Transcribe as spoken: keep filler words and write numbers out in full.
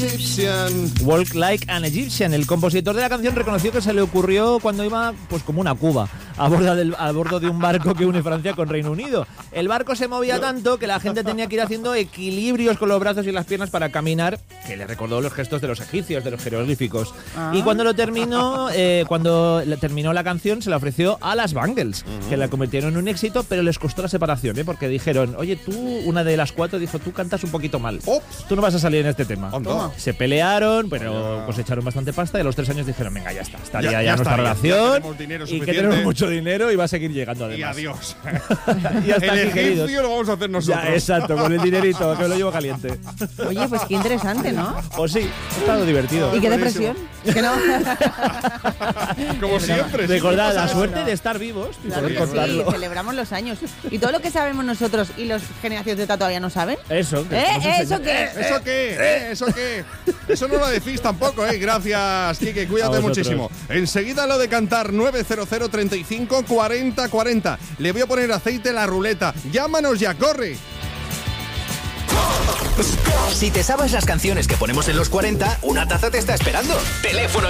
Walk Like an Egyptian. El compositor de la canción reconoció que se le ocurrió cuando iba pues como una cuba a bordo, del, a bordo de un barco que une Francia con Reino Unido. El barco se movía tanto que la gente tenía que ir haciendo equilibrios con los brazos y las piernas para caminar, que le recordó los gestos de los egipcios, de los jeroglíficos. Ah. Y cuando lo terminó, eh, cuando terminó la canción, se la ofreció a las Bangles, uh-huh. que la convirtieron en un éxito, pero les costó la separación, ¿eh? Porque dijeron, oye, tú, una de las cuatro dijo, tú cantas un poquito mal. Ops. Tú no vas a salir en este tema. Toma. Se pelearon, pero pues echaron bastante pasta y a los tres años dijeron, venga, ya está, estaría ya, ya, ya nuestra está, relación ya y que tenemos mucho dinero y va a seguir llegando además. Y adiós. Y hasta el aquí, queridos. egipcio lo vamos a hacer nosotros. Ya, exacto, con el dinerito, que me lo llevo caliente. Oye, pues qué interesante, ¿no? Pues sí, ha estado divertido. ¿Y qué depresión? Que no. Como siempre. Recordad la suerte no. de estar vivos y claro poder que contarlo. Sí, celebramos los años. ¿Y todo lo que sabemos nosotros y los generaciones de Z todavía no saben? Eso. ¿Eh? ¿Eso qué? ¿Eso qué? ¿Eh? ¿Eso qué? Eso no lo decís tampoco, ¿eh? Gracias, Quique, cuídate muchísimo. Enseguida lo de cantar nueve cero cero, treinta y cinco, cuarenta, cuarenta. Le voy a poner aceite a la ruleta. Llámanos ya, corre. Si te sabes las canciones que ponemos en los cuarenta, una taza te está esperando. Teléfono